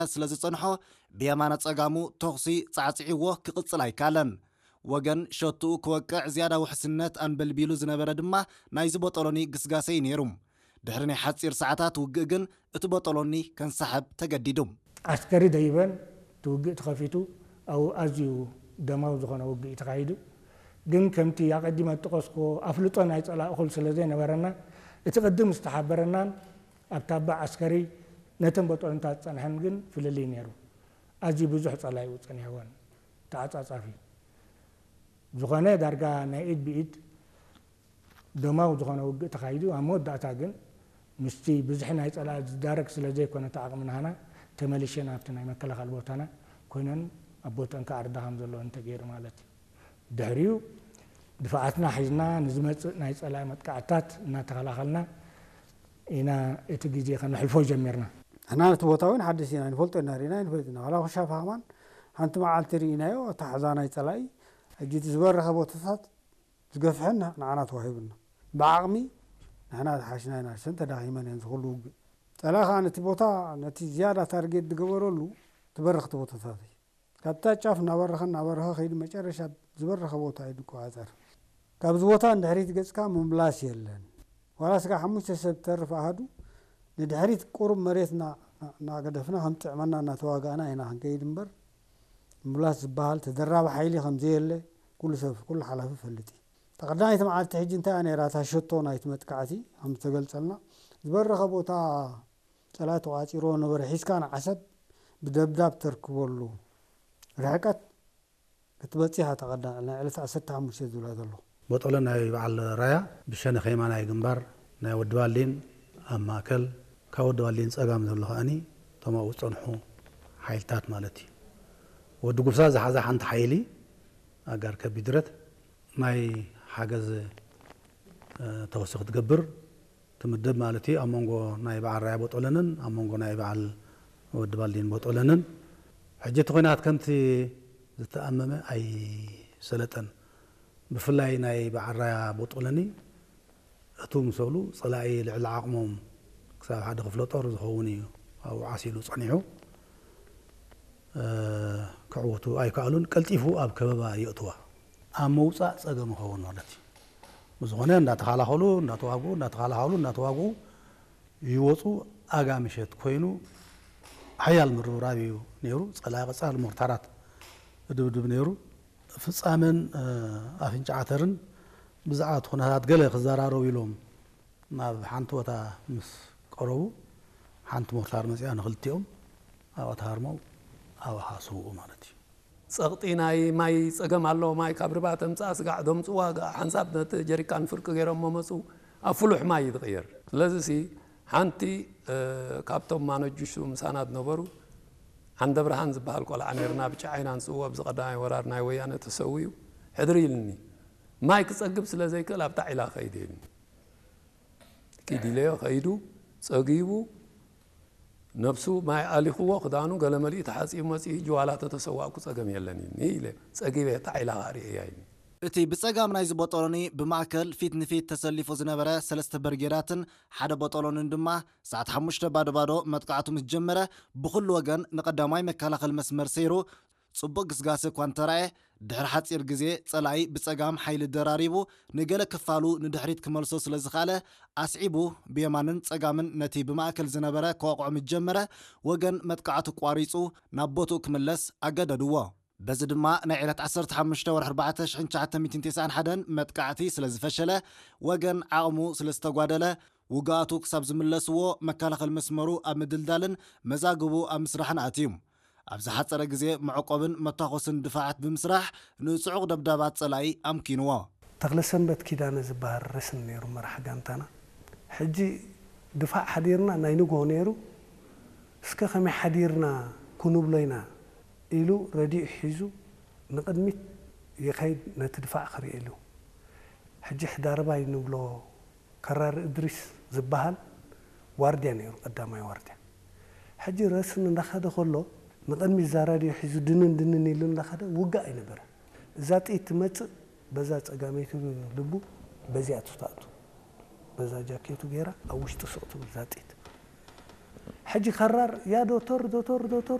ስለዚ ጸንሖ ብየማነ ጸጋሙ ተኽሲ ጻዕጽዒዎ ክቕጽል ኣይካለን ወገን ሸቱ ክወቅዕ ዝያዳ ውሕስነት አንበልቢሉ ዝነበረ ድማ ናይ ዝበጠሎኒ ግስጋሰይ ነይሩ ድሕሪ ናይ ሓጺር ሰዓታት ውግእ ግን እቲ በጠሎኒ ከንሰሓብ ተገዲዱ አስከሪ ደይበን ትውግእ ተኸፊቱ አው ኣዝዩ ደማው ዝኾነ ውግእ ተኻይዱ ግን ከምቲ ያቀዲመ ተቆስኮ አፍልጦ ናይ ጸላ እኹል ስለዘይ ነበረና እቲ ቅድም ዝተሓበረናን ኣብታባ አስከሪ ነተን በጠሎንታት ጸንሐን ግን ፍልሊ ነይሩ ኣዝዩ ብዙሕ ጸላይ ውጽንያወን ተዓጻጻፊ ዝኾነ ዳርጋ ናይ ኢድ ብኢድ ደማው ዝኾነ ውግእ ተኻይዱ ኣብ መወዳእታ ግን ምስቲ ብዙሕ ናይ ጸላ ዝዳረግ ስለዘይኮነ ተዓቕምናሃና ተመልሸና ኣብቲ ናይ መከላኸሊ ቦታና ኮይነን ኣብ ቦታን ከኣርዳ ከም ዘለዎን ተገይሩ ማለት እዩ ድሕሪኡ ድፍዓትና ሒዝና ንዝመጽእ ናይ ጸላ መጥቃዕታት እናተኸላኸልና ኢና እቲ ግዜ ከነሕልፎ ጀሚርና ሕና ነቲ ቦታ እውን ሓድሽ ኢና ንፈልጦ እናሪና ንፈልጥና ዋላ ክሻ ፋህማን ሓንቲ መዓልቲ ርኢናዮ እታ ሓዛ ናይ ጸላይ እጅቲ ዝበረኸ ቦታታት ዝገፍሐን ንዓና ተዋሂብና ብዓቕሚ ንሕና ተሓሽና ኢና ሰን ተዳኺመን እየን ዝኽእሉ ውግእ ጸላይ ከዓ ነቲ ቦታ ነቲ ዝያዳ ታርጌት ዝገበረሉ ትበረኽቲ ቦታታት እዩ ካብታ ጫፍ እናበረኸ ከይዱ መጨረሻ ዝበረኸ ቦታ እዩ ድቋፀር ካብዚ ቦታ ንድሕሪት ገጽካ ምምላስ የለን ዋላ ስጋ 5 ሰብ ተርፍ ኣሃዱ ንድሕሪት ቁሩብ መሬት ናገደፍና ከም ጥዕመና እናተዋጋእና ኢና ክንከይድ እምበር ምምላስ ዝበሃል ተደራቢ ሓይሊ ከምዘየለ ኩሉ ሰብ ኩሉ ሓላፊ ፈልጥ እዩ ተቐዳሚት መዓልቲ ሕጂ እንታይ ነይራ እታ ሸቶ ናይቲ መጥቃዕቲ ከም ዝተገልጸልና ዝበረኸ ቦታ ጸላይ ተቋፂሮ ነበረ ሒዝካ ንዓሰብ ብደብዳብ ተርክበሉ ርሕቀት ክትበፂሓ ተቐዳሚ ናይ ዕለት 15 ዝብላ ዘሎ በጠሎ ናይ በዓል ራያ ብሸነ ኸይማ ናይ ግንባር ናይ ወዲ ባሊን ኣብ ማእከል ካብ ወዲ ባሊን ጸጋም ዘሎ ኸኣኒ ተማኡ ጸንሑ ሓይልታት ማለት እዩ ወዲ ጉብሳ ዝሓዛ ሓንቲ ሓይሊ ኣጋር ከቢድረት ናይ ሓገዝ ተወስኽ ትገብር ትምደብ ማለት እዩ ኣብ መንጎ ናይ በዓል ራያ በጠለንን ኣብ መንጎ ናይ በዓል ወዲ ባሊን በጠለንን ሕጂ እቲ ኹናት ከምቲ ዝተኣመመ ኣይ ሰለጠን ብፍላይ ናይ በዓል ራያ በጠለኒ እቶም ሰብሉ ጸላኢ ልዕሊ ዓቕሞም ክሳብ ሓደ ክፍለ ጦር ዝኸውን እዩ ኣብኡ ዓሲሉ ጸኒሑ ክዕወቱ ኣይከኣሉን ቀልጢፉ ኣብ ከበባ የእትዋ ኣብ መውፃእ ጸገም ይኸውን ማለት እዩ ዝኾነ እንዳተኸላኸሉ እናተዋግኡ ይወፁ ኣጋምሸት ኮይኑ ሓያል ምርብራብ እዩ ነይሩ ጸላኢ ቐጻሊ ሞርታራት ድብድብ ነይሩ ፍጻመን ኣፍንጫ ዓተርን ብዛዕባ ኩነታት ገለ ክዘራረቡ ኢሎም ናብ ሓንቲ ቦታ ምስ ቀረቡ ሓንቲ ሞርታር መፅያ ንኽልቲኦም ኣብኣ ተሃርመው ኣብኣ ሃስውኡ ማለት እዩ ጸቕጢ ናይ ማይ ጸገም ኣሎ ማይ ካብ ርባ ተምጻእ ስጋዕ ደምጽዋ ሓንሳብ ነቲ ጀሪካን ፍርቂ ገይሮም መመፁ ኣብ ፍሉሕ ማይ ይትቕየር ስለዚ ሓንቲ ካብቶም ማነጁሱ ምሳናት ነበሩ ዓንደ ብርሃን ዝበሃል ቆልዓ ነርና ብጫ ዓይና ንጽዎ ብዝቐዳማይ ወራር ናይ ወያነ ተሰውዩ ሕድሪ ኢልኒ ማይ ክጸግብ ስለ ዘይክእል ኣብታ ዒላ ኸይድ ኢልኒ ኪዲለዮ ኸይዱ ጸጊቡ ነብሱ ማይ ኣሊኽዎ ክዳኑ ገለ መልኢ ተሓፂቡ መፂኡ ጅዋላ ተተሰዋእኩ ጸገም የለን ኢለ ጸጊበ ታ ዒላ ርእያ ኢልኒ እቲ ብጸጋም ናይ ዝበጠሎኒ ብማእከል ፊት ንፊት ተሰሊፉ ዝነበረ 3 በርጌዳትን ሓደ በጠሎንን ድማ ሰዓት 5 ባዶ መጥቃዕቱ ምስ ጀመረ ብኹሉ ወገን ንቐዳማይ መከላኸሊ መስመር ሰይሩ ጽቡቕ ግስጋሴ እኳ እንተረኣየ ድሕሪ ሓፂር ግዜ ጸላኢ ብጸጋም ሓይሊ ደራሪቡ ንገለ ክፋሉ ንድሕሪት ክመልሶ ስለ ዝኻለ ኣስዒቡ ብየማንን ጸጋምን ነቲ ብማእከል ዝነበረ ከዋቕዖ ምስ ጀመረ ወገን መጥቃዕቱ ቋሪጹ ናብ ቦትኡ ክምለስ ኣገደድዎ በዚ ድማ ናይ ዕለት 15 ወርሒ 4 1991 መጥቃዕቲ ስለ ዝፈሸለ ወገን ዓቕሙ ስለ ዝተጓደለ ውግኣቱ ክሳብ ዝምለስዎ መከላኸሊ መስመሩ ኣብ ምድልዳልን መዛግቡ ኣብ ምስራሕን ኣትዩ ኣብ ዝሓፀረ ግዜ መዕቆብን መታኾስን ድፋዓት ብምስራሕ ንጽዑቕ ደብዳባት ጸላኢ ኣምኪንዎ ተኽለሰንበት ኪዳነ ዝበሃል ርስን ነይሩ መራሒ ጋንታና ሕጂ ድፋዕ ሓዲርና ናይ ንግሆ ነይሩ እስከ ከመይ ሓዲርና ክንብሎ ኢና ኢሉ ረዲኡ ሒዙ ንቕድሚት ይኸይድ ነቲ ድፋዕ ክርኢ ኢሉ ሕጂ ሕዳርባይ ንብሎ ከራር እድሪስ ዝበሃል ዋርድያ ነይሩ ቀዳማይ ዋርድያ ሕጂ ርስን እንዳኸደ ከሎ ንቕድሚት እዛ ራድዮ ሒዙ ድንን ኢሉ እንዳኸደ ውጋእ ኣይነበረ እዛ ጥኢት ትመፅእ በዛ ጸጋመይቱ ልቡ በዚኣ ትታእቱ በዛ ጃኬቱ ገይራ ኣብ ውሽጢ ስቕቱ እዛ ጥኢት حجي خرار يا دكتور